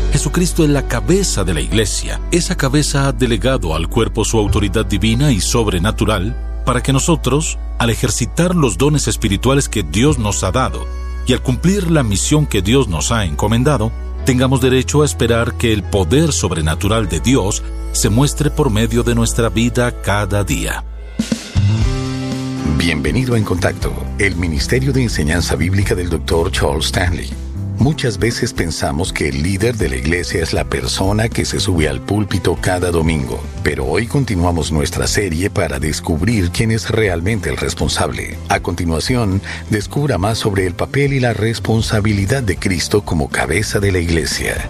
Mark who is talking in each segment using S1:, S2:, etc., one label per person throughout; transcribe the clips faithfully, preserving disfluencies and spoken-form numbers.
S1: Jesucristo es la cabeza de la Iglesia. Esa cabeza ha delegado al cuerpo su autoridad divina y sobrenatural para que nosotros, al ejercitar los dones espirituales que Dios nos ha dado y al cumplir la misión que Dios nos ha encomendado, tengamos derecho a esperar que el poder sobrenatural de Dios se muestre por medio de nuestra vida cada día.
S2: Bienvenido a En Contacto, el Ministerio de Enseñanza Bíblica del doctor Charles Stanley. Muchas veces pensamos que el líder de la iglesia es la persona que se sube al púlpito cada domingo, pero hoy continuamos nuestra serie para descubrir quién es realmente el responsable. A continuación, descubra más sobre el papel y la responsabilidad de Cristo como cabeza de la iglesia.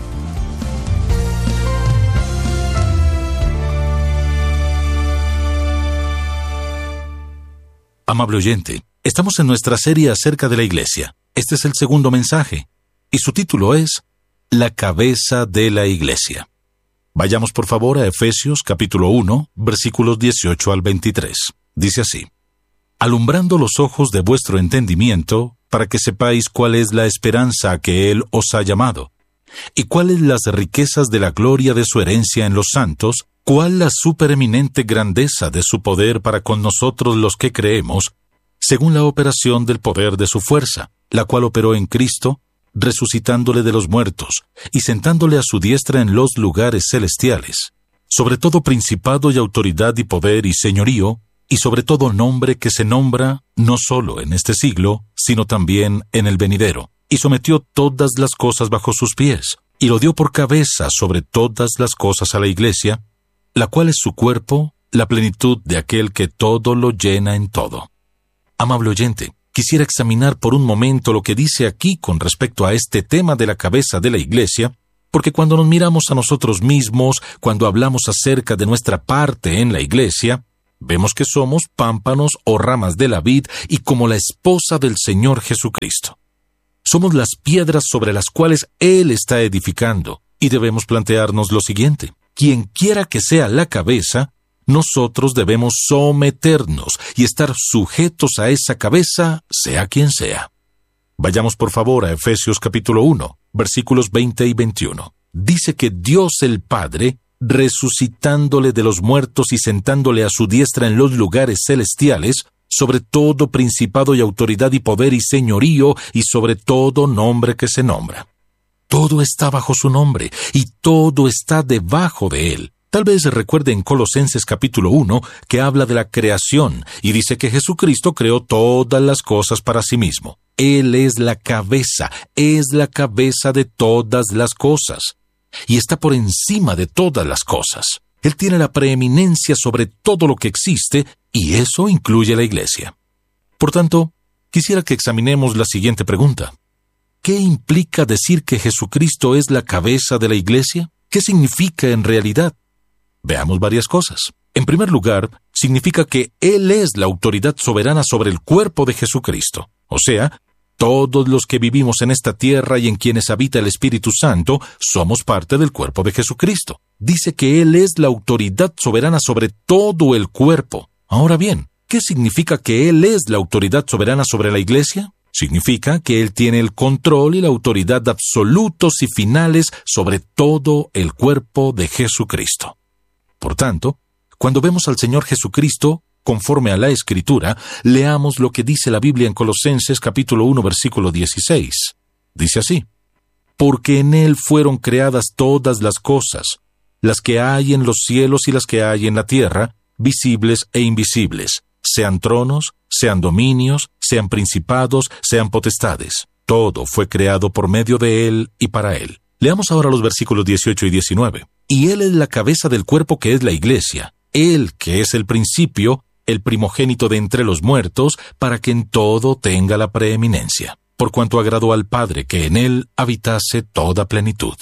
S1: Amable oyente, estamos en nuestra serie acerca de la iglesia. Este es el segundo mensaje, y su título es La cabeza de la iglesia. Vayamos por favor a Efesios capítulo uno, versículos dieciocho al veintitrés. Dice así: alumbrando los ojos de vuestro entendimiento, para que sepáis cuál es la esperanza a que Él os ha llamado, y cuáles las riquezas de la gloria de su herencia en los santos, cuál la supereminente grandeza de su poder para con nosotros los que creemos, según la operación del poder de su fuerza, la cual operó en Cristo, resucitándole de los muertos, y sentándole a su diestra en los lugares celestiales, sobre todo principado y autoridad y poder y señorío, y sobre todo nombre que se nombra, no solo en este siglo, sino también en el venidero, y sometió todas las cosas bajo sus pies, y lo dio por cabeza sobre todas las cosas a la iglesia, la cual es su cuerpo, la plenitud de aquel que todo lo llena en todo. Amable oyente, quisiera examinar por un momento lo que dice aquí con respecto a este tema de la cabeza de la iglesia, porque cuando nos miramos a nosotros mismos, cuando hablamos acerca de nuestra parte en la iglesia, vemos que somos pámpanos o ramas de la vid y como la esposa del Señor Jesucristo. Somos las piedras sobre las cuales Él está edificando, y debemos plantearnos lo siguiente: quien quiera que sea la cabeza, nosotros debemos someternos y estar sujetos a esa cabeza, sea quien sea. Vayamos por favor a Efesios capítulo uno, versículos veinte y veintiuno. Dice que Dios el Padre, resucitándole de los muertos y sentándole a su diestra en los lugares celestiales, sobre todo principado y autoridad y poder y señorío, y sobre todo nombre que se nombra. Todo está bajo su nombre, y todo está debajo de él. Tal vez recuerde en Colosenses capítulo uno que habla de la creación y dice que Jesucristo creó todas las cosas para sí mismo. Él es la cabeza, es la cabeza de todas las cosas y está por encima de todas las cosas. Él tiene la preeminencia sobre todo lo que existe y eso incluye a la iglesia. Por tanto, quisiera que examinemos la siguiente pregunta. ¿Qué implica decir que Jesucristo es la cabeza de la iglesia? ¿Qué significa en realidad? Veamos varias cosas. En primer lugar, significa que Él es la autoridad soberana sobre el cuerpo de Jesucristo. O sea, todos los que vivimos en esta tierra y en quienes habita el Espíritu Santo, somos parte del cuerpo de Jesucristo. Dice que Él es la autoridad soberana sobre todo el cuerpo. Ahora bien, ¿qué significa que Él es la autoridad soberana sobre la iglesia? Significa que Él tiene el control y la autoridad absolutos y finales sobre todo el cuerpo de Jesucristo. Por tanto, cuando vemos al Señor Jesucristo, conforme a la Escritura, leamos lo que dice la Biblia en Colosenses capítulo uno, versículo dieciséis. Dice así: porque en Él fueron creadas todas las cosas, las que hay en los cielos y las que hay en la tierra, visibles e invisibles, sean tronos, sean dominios, sean principados, sean potestades. Todo fue creado por medio de Él y para Él. Leamos ahora los versículos dieciocho y diecinueve. Y Él es la cabeza del cuerpo que es la iglesia, Él que es el principio, el primogénito de entre los muertos, para que en todo tenga la preeminencia, por cuanto agradó al Padre que en Él habitase toda plenitud.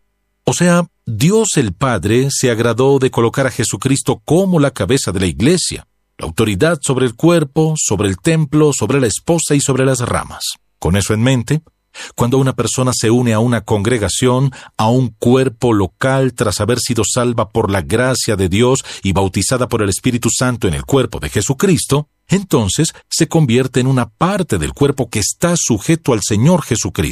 S1: O sea, Dios el Padre se agradó de colocar a Jesucristo como la cabeza de la iglesia, la autoridad sobre el cuerpo, sobre el templo, sobre la esposa y sobre las ramas. Con eso en mente, cuando una persona se une a una congregación, a un cuerpo local tras haber sido salva por la gracia de Dios y bautizada por el Espíritu Santo en el cuerpo de Jesucristo, entonces se convierte en una parte del cuerpo que está sujeto al Señor Jesucristo.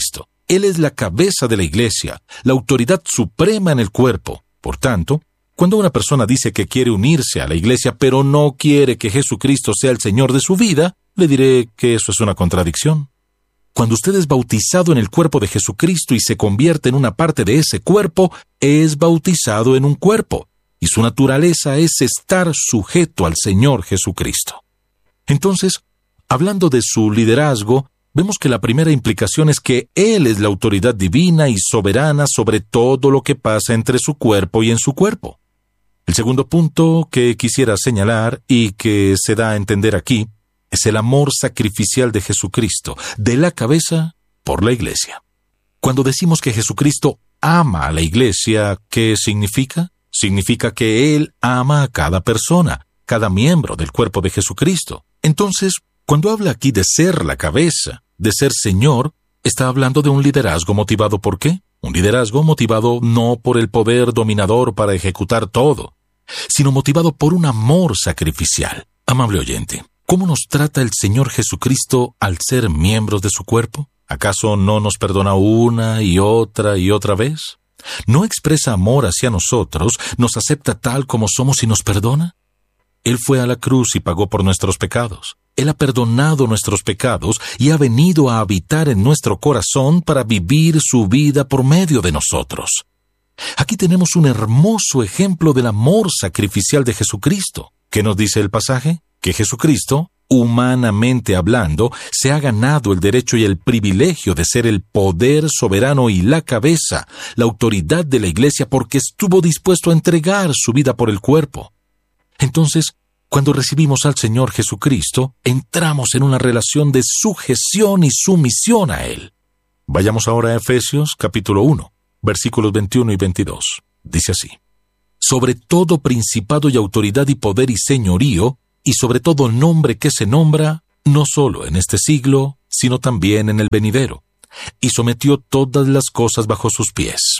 S1: Él es la cabeza de la iglesia, la autoridad suprema en el cuerpo. Por tanto, cuando una persona dice que quiere unirse a la iglesia, pero no quiere que Jesucristo sea el Señor de su vida, le diré que eso es una contradicción. Cuando usted es bautizado en el cuerpo de Jesucristo y se convierte en una parte de ese cuerpo, es bautizado en un cuerpo, y su naturaleza es estar sujeto al Señor Jesucristo. Entonces, hablando de su liderazgo, vemos que la primera implicación es que Él es la autoridad divina y soberana sobre todo lo que pasa entre su cuerpo y en su cuerpo. El segundo punto que quisiera señalar y que se da a entender aquí es el amor sacrificial de Jesucristo, de la cabeza por la iglesia. Cuando decimos que Jesucristo ama a la iglesia, ¿qué significa? Significa que Él ama a cada persona, cada miembro del cuerpo de Jesucristo. Entonces, cuando habla aquí de ser la cabeza, de ser Señor, está hablando de un liderazgo motivado ¿por qué? Un liderazgo motivado no por el poder dominador para ejecutar todo, sino motivado por un amor sacrificial. Amable oyente, ¿cómo nos trata el Señor Jesucristo al ser miembros de su cuerpo? ¿Acaso no nos perdona una y otra y otra vez? ¿No expresa amor hacia nosotros, nos acepta tal como somos y nos perdona? Él fue a la cruz y pagó por nuestros pecados. Él ha perdonado nuestros pecados y ha venido a habitar en nuestro corazón para vivir su vida por medio de nosotros. Aquí tenemos un hermoso ejemplo del amor sacrificial de Jesucristo. ¿Qué nos dice el pasaje? Que Jesucristo, humanamente hablando, se ha ganado el derecho y el privilegio de ser el poder soberano y la cabeza, la autoridad de la iglesia, porque estuvo dispuesto a entregar su vida por el cuerpo. Entonces, cuando recibimos al Señor Jesucristo, entramos en una relación de sujeción y sumisión a Él. Vayamos ahora a Efesios capítulo uno, versículos veintiuno y veintidós. Dice así: sobre todo principado y autoridad y poder y señorío, y sobre todo nombre que se nombra, no solo en este siglo, sino también en el venidero, y sometió todas las cosas bajo sus pies.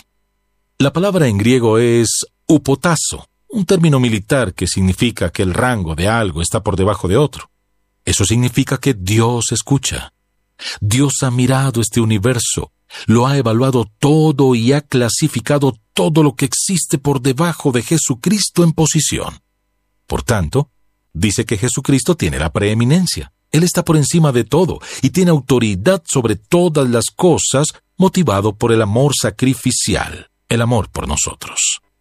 S1: La palabra en griego es upotazo, un término militar que significa que el rango de algo está por debajo de otro. Eso significa que Dios escucha. Dios ha mirado este universo, lo ha evaluado todo y ha clasificado todo lo que existe por debajo de Jesucristo en posición. Por tanto, dice que Jesucristo tiene la preeminencia. Él está por encima de todo y tiene autoridad sobre todas las cosas, motivado por el amor sacrificial, el amor por nosotros.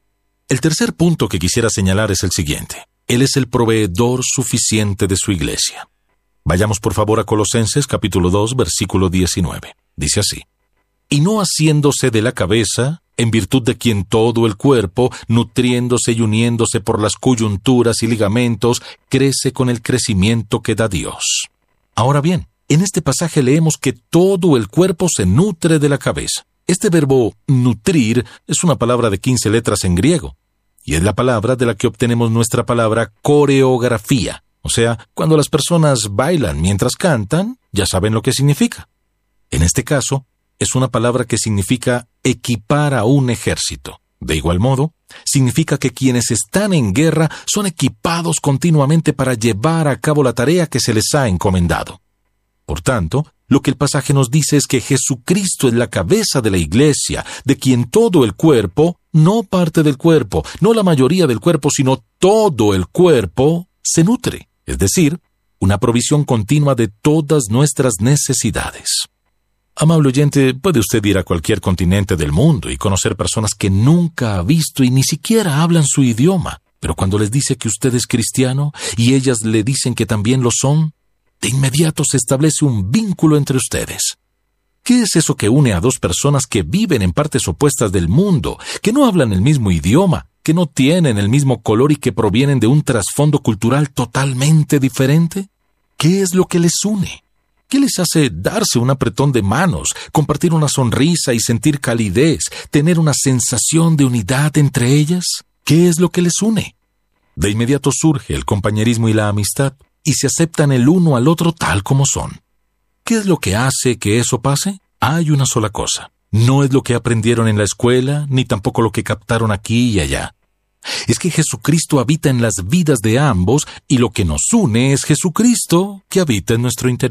S1: El tercer punto que quisiera señalar es el siguiente: Él es el proveedor suficiente de su iglesia. Vayamos por favor a Colosenses capítulo dos, versículo diecinueve. Dice así: y no haciéndose de la cabeza, en virtud de quien todo el cuerpo, nutriéndose y uniéndose por las coyunturas y ligamentos, crece con el crecimiento que da Dios. Ahora bien, en este pasaje leemos que todo el cuerpo se nutre de la cabeza. Este verbo nutrir es una palabra de quince letras en griego, y es la palabra de la que obtenemos nuestra palabra coreografía. O sea, cuando las personas bailan mientras cantan, ya saben lo que significa. En este caso, es una palabra que significa equipar a un ejército. De igual modo, significa que quienes están en guerra son equipados continuamente para llevar a cabo la tarea que se les ha encomendado. Por tanto, lo que el pasaje nos dice es que Jesucristo es la cabeza de la iglesia, de quien todo el cuerpo, no parte del cuerpo, no la mayoría del cuerpo, sino todo el cuerpo, se nutre. Es decir, una provisión continua de todas nuestras necesidades. Amable oyente, puede usted ir a cualquier continente del mundo y conocer personas que nunca ha visto y ni siquiera hablan su idioma, pero cuando les dice que usted es cristiano y ellas le dicen que también lo son, de inmediato se establece un vínculo entre ustedes. ¿Qué es eso que une a dos personas que viven en partes opuestas del mundo, que no hablan el mismo idioma, que no tienen el mismo color y que provienen de un trasfondo cultural totalmente diferente? ¿Qué es lo que les une? ¿Qué les hace darse un apretón de manos, compartir una sonrisa y sentir calidez, tener una sensación de unidad entre ellas? ¿Qué es lo que les une? De inmediato surge el compañerismo y la amistad, y se aceptan el uno al otro tal como son. ¿Qué es lo que hace que eso pase? Hay una sola cosa. No es lo que aprendieron en la escuela, ni tampoco lo que captaron aquí y allá. Es que Jesucristo habita en las vidas de ambos, y lo que nos une es Jesucristo que habita en nuestro interior.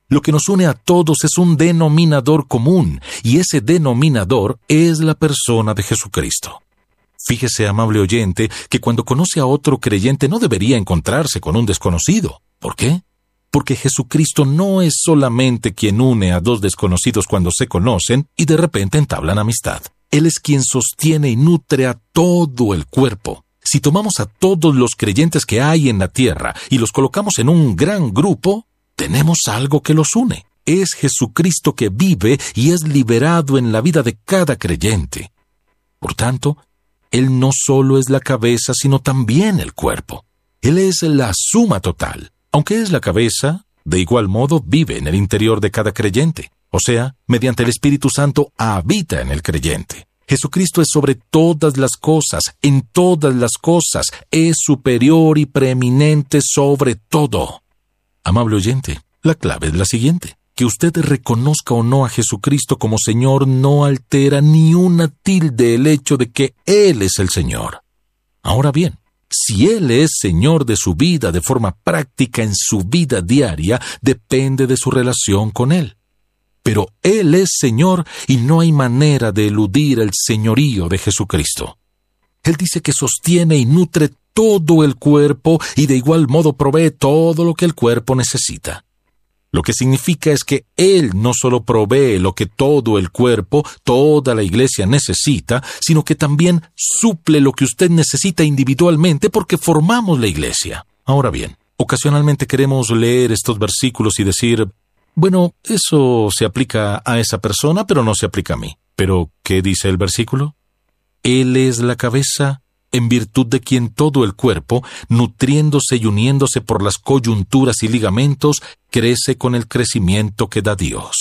S1: Lo que nos une a todos es un denominador común, y ese denominador es la persona de Jesucristo. Fíjese, amable oyente, que cuando conoce a otro creyente no debería encontrarse con un desconocido. ¿Por qué? Porque Jesucristo no es solamente quien une a dos desconocidos cuando se conocen y de repente entablan amistad. Él es quien sostiene y nutre a todo el cuerpo. Si tomamos a todos los creyentes que hay en la tierra y los colocamos en un gran grupo, tenemos algo que los une. Es Jesucristo que vive y es liberado en la vida de cada creyente. Por tanto, Él no solo es la cabeza, sino también el cuerpo. Él es la suma total. Aunque es la cabeza, de igual modo vive en el interior de cada creyente. O sea, mediante el Espíritu Santo habita en el creyente. Jesucristo es sobre todas las cosas, en todas las cosas, es superior y preeminente sobre todo. Amable oyente, la clave es la siguiente. Que usted reconozca o no a Jesucristo como Señor no altera ni una tilde el hecho de que Él es el Señor. Ahora bien, si Él es Señor de su vida de forma práctica en su vida diaria, depende de su relación con Él. Pero Él es Señor y no hay manera de eludir el señorío de Jesucristo. Él dice que sostiene y nutre todo el cuerpo y de igual modo provee todo lo que el cuerpo necesita. Lo que significa es que Él no solo provee lo que todo el cuerpo, toda la iglesia necesita, sino que también suple lo que usted necesita individualmente porque formamos la iglesia. Ahora bien, ocasionalmente queremos leer estos versículos y decir, bueno, eso se aplica a esa persona, pero no se aplica a mí. ¿Pero qué dice el versículo? Él es la cabeza, en virtud de quien todo el cuerpo, nutriéndose y uniéndose por las coyunturas y ligamentos, crece con el crecimiento que da Dios.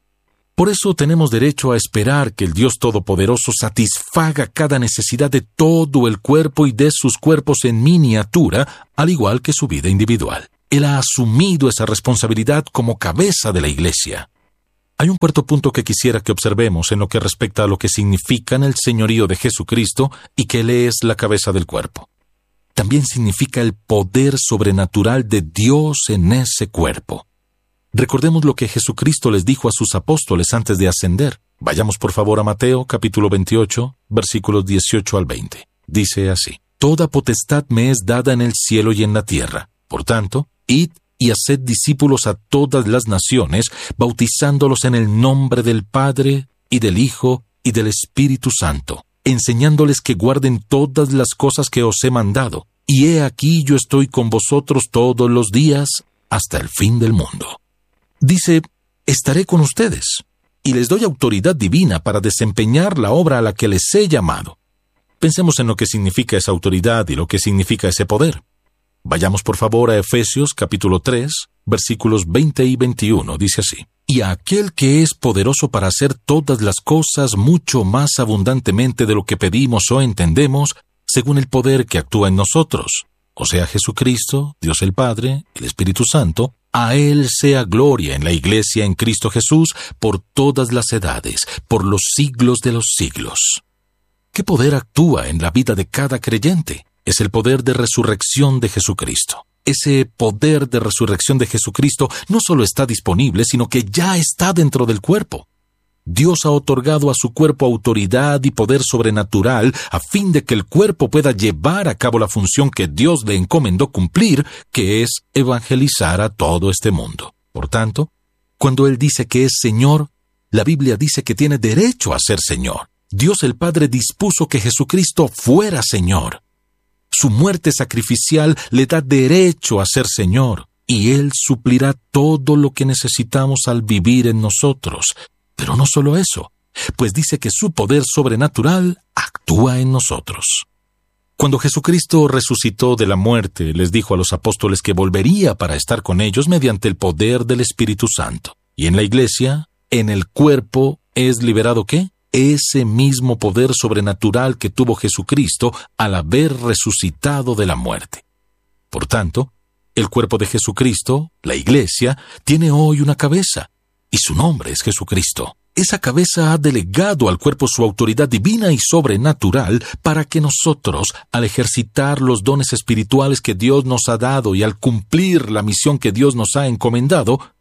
S1: Por eso tenemos derecho a esperar que el Dios Todopoderoso satisfaga cada necesidad de todo el cuerpo y de sus cuerpos en miniatura, al igual que su vida individual. Él ha asumido esa responsabilidad como cabeza de la iglesia. Hay un cuarto punto que quisiera que observemos en lo que respecta a lo que significa el señorío de Jesucristo y que Él es la cabeza del cuerpo. También significa el poder sobrenatural de Dios en ese cuerpo. Recordemos lo que Jesucristo les dijo a sus apóstoles antes de ascender. Vayamos por favor a Mateo capítulo veintiocho, versículos dieciocho al veinte. Dice así: Toda potestad me es dada en el cielo y en la tierra. Por tanto, id y haced discípulos a todas las naciones, bautizándolos en el nombre del Padre, y del Hijo, y del Espíritu Santo, enseñándoles que guarden todas las cosas que os he mandado. Y he aquí yo estoy con vosotros todos los días, hasta el fin del mundo. Dice, estaré con ustedes, y les doy autoridad divina para desempeñar la obra a la que les he llamado. Pensemos en lo que significa esa autoridad y lo que significa ese poder. Vayamos por favor a Efesios capítulo tres, versículos veinte y veintiuno, dice así: Y a aquel que es poderoso para hacer todas las cosas mucho más abundantemente de lo que pedimos o entendemos, según el poder que actúa en nosotros, o sea Jesucristo, Dios el Padre, el Espíritu Santo, a Él sea gloria en la Iglesia en Cristo Jesús por todas las edades, por los siglos de los siglos. ¿Qué poder actúa en la vida de cada creyente? Es el poder de resurrección de Jesucristo. Ese poder de resurrección de Jesucristo no solo está disponible, sino que ya está dentro del cuerpo. Dios ha otorgado a su cuerpo autoridad y poder sobrenatural a fin de que el cuerpo pueda llevar a cabo la función que Dios le encomendó cumplir, que es evangelizar a todo este mundo. Por tanto, cuando Él dice que es Señor, la Biblia dice que tiene derecho a ser Señor. Dios el Padre dispuso que Jesucristo fuera Señor. Su muerte sacrificial le da derecho a ser Señor, y Él suplirá todo lo que necesitamos al vivir en nosotros. Pero no solo eso, pues dice que su poder sobrenatural actúa en nosotros. Cuando Jesucristo resucitó de la muerte, les dijo a los apóstoles que volvería para estar con ellos mediante el poder del Espíritu Santo. Y en la iglesia, en el cuerpo, ¿es liberado qué? Ese mismo poder sobrenatural que tuvo Jesucristo al haber resucitado de la muerte. Por tanto, el cuerpo de Jesucristo, la iglesia, tiene hoy una cabeza, y su nombre es Jesucristo. Esa cabeza ha delegado al cuerpo su autoridad divina y sobrenatural para que nosotros, al ejercitar los dones espirituales que Dios nos ha dado y al cumplir la misión que Dios nos ha encomendado,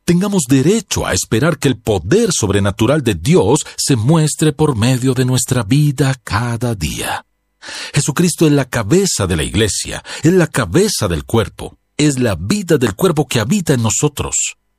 S1: tengamos derecho a esperar que el poder sobrenatural de Dios se muestre por medio de nuestra vida cada día. Jesucristo es la cabeza de la iglesia, es la cabeza del cuerpo, es la vida del cuerpo que habita en nosotros.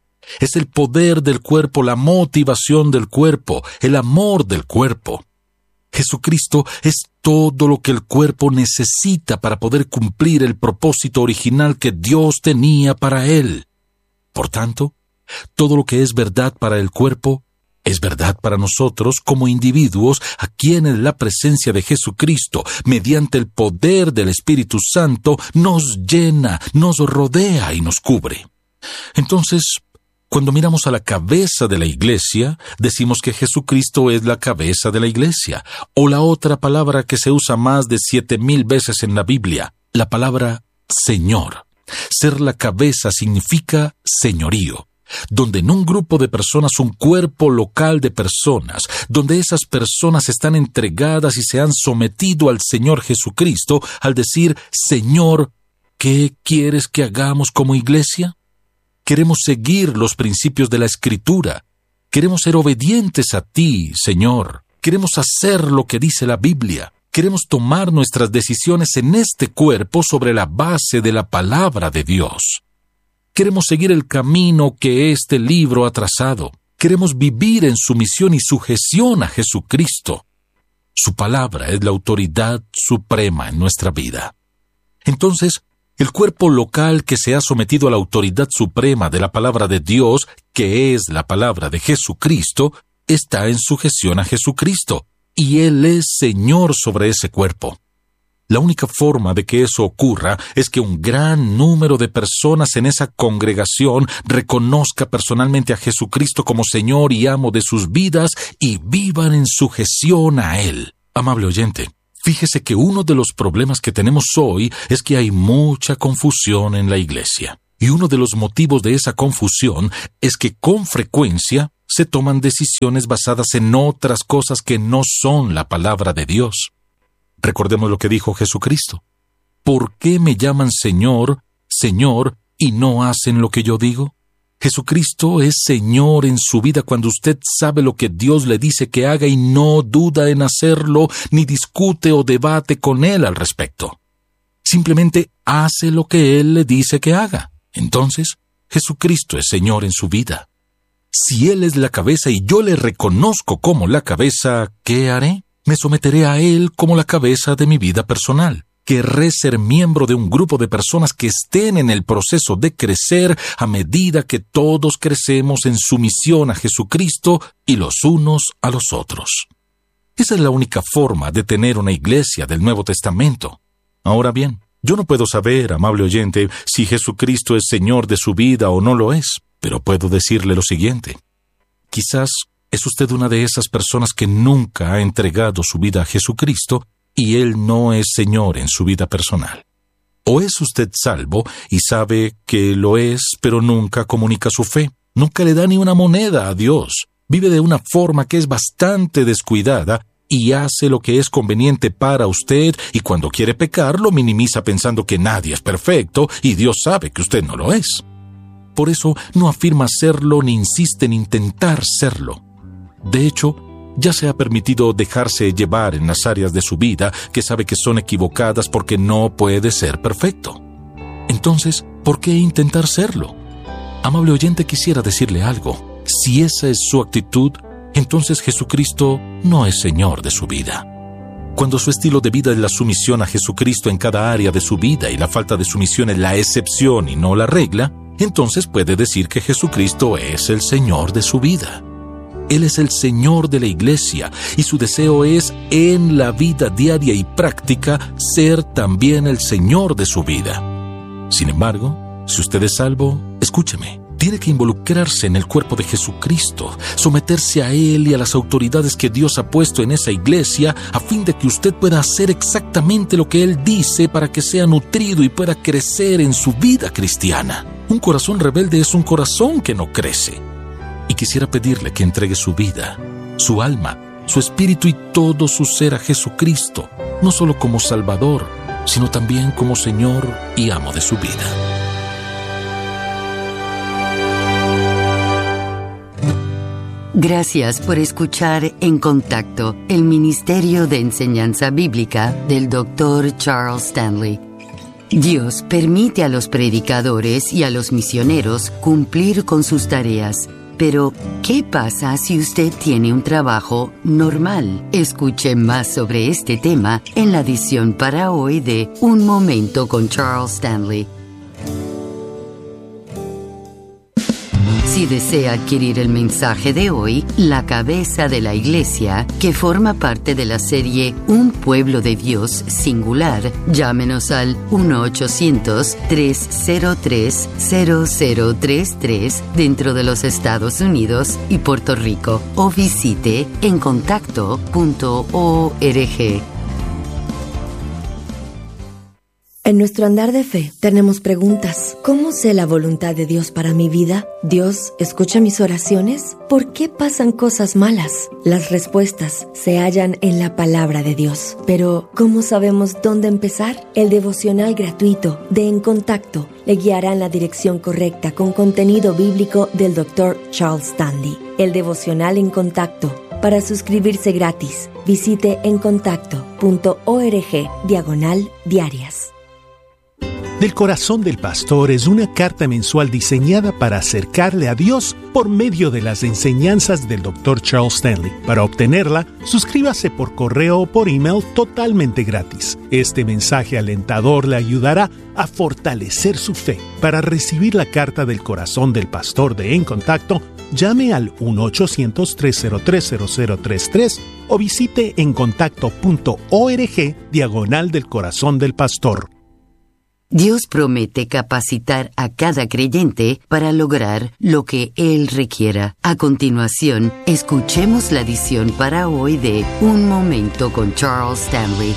S1: Es el poder del cuerpo, la motivación del cuerpo, el amor del cuerpo. Jesucristo es todo lo que el cuerpo necesita para poder cumplir el propósito original que Dios tenía para él. Por tanto, todo lo que es verdad para el cuerpo es verdad para nosotros como individuos a quienes la presencia de Jesucristo, mediante el poder del Espíritu Santo, nos llena, nos rodea y nos cubre. Entonces, cuando miramos a la cabeza de la iglesia, decimos que Jesucristo es la cabeza de la iglesia, o la otra palabra que se usa más de siete mil veces en la Biblia, la palabra Señor. Ser la cabeza significa señorío, donde en un grupo de personas, un cuerpo local de personas, donde esas personas están entregadas y se han sometido al Señor Jesucristo al decir, Señor, ¿qué quieres que hagamos como iglesia? Queremos seguir los principios de la Escritura. Queremos ser obedientes a ti, Señor. Queremos hacer lo que dice la Biblia. Queremos tomar nuestras decisiones en este cuerpo sobre la base de la palabra de Dios. Queremos seguir el camino que este libro ha trazado. Queremos vivir en sumisión y sujeción a Jesucristo. Su palabra es la autoridad suprema en nuestra vida. Entonces, el cuerpo local que se ha sometido a la autoridad suprema de la palabra de Dios, que es la palabra de Jesucristo, está en sujeción a Jesucristo, y Él es Señor sobre ese cuerpo. La única forma de que eso ocurra es que un gran número de personas en esa congregación reconozca personalmente a Jesucristo como Señor y amo de sus vidas y vivan en sujeción a Él. Amable oyente, fíjese que uno de los problemas que tenemos hoy es que hay mucha confusión en la iglesia. Y uno de los motivos de esa confusión es que con frecuencia se toman decisiones basadas en otras cosas que no son la palabra de Dios. Recordemos lo que dijo Jesucristo. ¿Por qué me llaman Señor, Señor, y no hacen lo que yo digo? Jesucristo es Señor en su vida cuando usted sabe lo que Dios le dice que haga y no duda en hacerlo, ni discute o debate con Él al respecto. Simplemente hace lo que Él le dice que haga. Entonces, Jesucristo es Señor en su vida. Si Él es la cabeza y yo le reconozco como la cabeza, ¿qué haré? Me someteré a Él como la cabeza de mi vida personal. Querré ser miembro de un grupo de personas que estén en el proceso de crecer a medida que todos crecemos en sumisión a Jesucristo y los unos a los otros. Esa es la única forma de tener una iglesia del Nuevo Testamento. Ahora bien, yo no puedo saber, amable oyente, si Jesucristo es Señor de su vida o no lo es, pero puedo decirle lo siguiente. Quizás es usted una de esas personas que nunca ha entregado su vida a Jesucristo y Él no es Señor en su vida personal. O es usted salvo y sabe que lo es, pero nunca comunica su fe. Nunca le da ni una moneda a Dios. Vive de una forma que es bastante descuidada y hace lo que es conveniente para usted y cuando quiere pecar lo minimiza pensando que nadie es perfecto y Dios sabe que usted no lo es. Por eso no afirma serlo ni insiste en intentar serlo. De hecho, ya se ha permitido dejarse llevar en las áreas de su vida que sabe que son equivocadas porque no puede ser perfecto. Entonces, ¿por qué intentar serlo? Amable oyente, quisiera decirle algo. Si esa es su actitud, entonces Jesucristo no es Señor de su vida. Cuando su estilo de vida es la sumisión a Jesucristo en cada área de su vida y la falta de sumisión es la excepción y no la regla, entonces puede decir que Jesucristo es el Señor de su vida. Él es el Señor de la iglesia y su deseo es, en la vida diaria y práctica, ser también el Señor de su vida. Sin embargo, si usted es salvo, escúcheme, tiene que involucrarse en el cuerpo de Jesucristo, someterse a Él y a las autoridades que Dios ha puesto en esa iglesia a fin de que usted pueda hacer exactamente lo que Él dice para que sea nutrido y pueda crecer en su vida cristiana. Un corazón rebelde es un corazón que no crece. Y quisiera pedirle que entregue su vida, su alma, su espíritu y todo su ser a Jesucristo, no solo como Salvador, sino también como Señor y amo de su vida.
S3: Gracias por escuchar En Contacto, el Ministerio de Enseñanza Bíblica del doctor Charles Stanley. Dios permite a los predicadores y a los misioneros cumplir con sus tareas. Pero, ¿qué pasa si usted tiene un trabajo normal? Escuche más sobre este tema en la edición para hoy de Un Momento con Charles Stanley. Si desea adquirir el mensaje de hoy, La Cabeza de la Iglesia, que forma parte de la serie Un Pueblo de Dios Singular, llámenos al uno ochocientos, tres cero tres, cero cero tres tres dentro de los Estados Unidos y Puerto Rico o visite en contacto punto org.
S4: En nuestro andar de fe tenemos preguntas. ¿Cómo sé la voluntad de Dios para mi vida? ¿Dios escucha mis oraciones? ¿Por qué pasan cosas malas? Las respuestas se hallan en la palabra de Dios. Pero, ¿cómo sabemos dónde empezar? El devocional gratuito de En Contacto le guiará en la dirección correcta con contenido bíblico del doctor Charles Stanley. El devocional En Contacto. Para suscribirse gratis, visite en contacto punto org diagonal diarias.
S5: Del Corazón del Pastor es una carta mensual diseñada para acercarle a Dios por medio de las enseñanzas del doctor Charles Stanley. Para obtenerla, suscríbase por correo o por email totalmente gratis. Este mensaje alentador le ayudará a fortalecer su fe. Para recibir la carta del Corazón del Pastor de En Contacto, llame al uno ochocientos, tres cero tres, cero cero tres tres o visite en contacto punto org diagonal del Corazón del Pastor.
S3: Dios promete capacitar a cada creyente para lograr lo que Él requiera. A continuación, escuchemos la edición para hoy de Un Momento con Charles Stanley.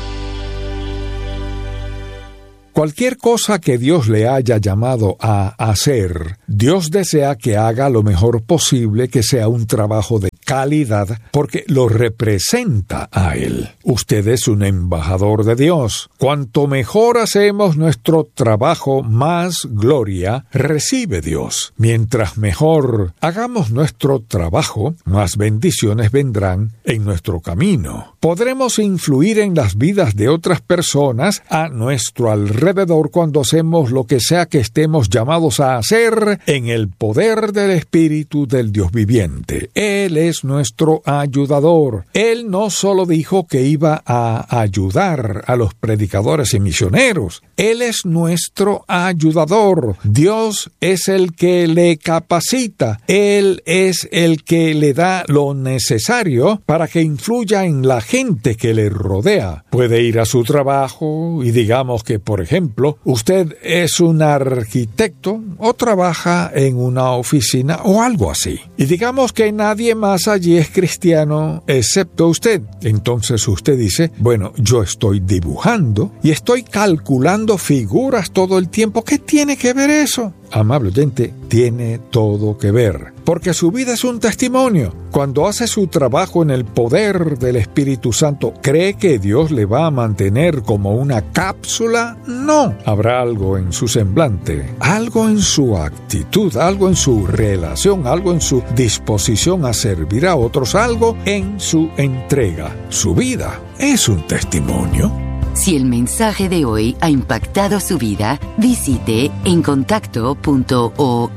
S6: Cualquier cosa que Dios le haya llamado a hacer, Dios desea que haga lo mejor posible, que sea un trabajo de calidad, porque lo representa a Él. Usted es un embajador de Dios. Cuanto mejor hacemos nuestro trabajo, más gloria recibe Dios. Mientras mejor hagamos nuestro trabajo, más bendiciones vendrán en nuestro camino. Podremos influir en las vidas de otras personas a nuestro alrededor cuando hacemos lo que sea que estemos llamados a hacer en el poder del Espíritu del Dios viviente. Él es nuestro ayudador. Él no solo dijo que iba a ayudar a los predicadores y misioneros. Él es nuestro ayudador. Dios es el que le capacita. Él es el que le da lo necesario para que influya en la gente que le rodea. Puede ir a su trabajo y digamos que, por ejemplo, usted es un arquitecto o trabaja en una oficina o algo así. Y digamos que nadie más allí es cristiano excepto usted. Entonces usted dice, bueno, yo estoy dibujando y estoy calculando figuras todo el tiempo. ¿Qué tiene que ver eso? Amable oyente, tiene todo que ver, porque su vida es un testimonio. Cuando hace su trabajo en el poder del Espíritu Santo, ¿cree que Dios le va a mantener como una cápsula? No. Habrá algo en su semblante, algo en su actitud, algo en su relación, algo en su disposición a servir a otros, algo en su entrega. Su vida es un testimonio.
S3: Si el mensaje de hoy ha impactado su vida, visite en contacto punto org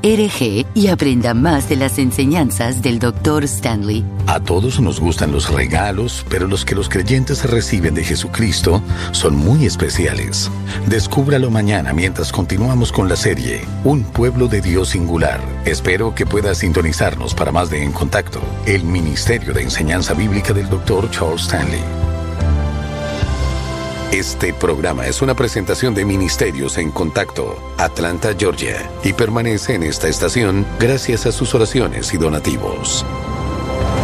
S3: y aprenda más de las enseñanzas del doctor Stanley.
S2: A todos nos gustan los regalos, pero los que los creyentes reciben de Jesucristo son muy especiales. Descúbralo mañana mientras continuamos con la serie Un Pueblo de Dios Singular. Espero que pueda sintonizarnos para más de En Contacto, el Ministerio de Enseñanza Bíblica del doctor Charles Stanley. Este programa es una presentación de Ministerios en Contacto, Atlanta, Georgia, y permanece en esta estación gracias a sus oraciones y donativos.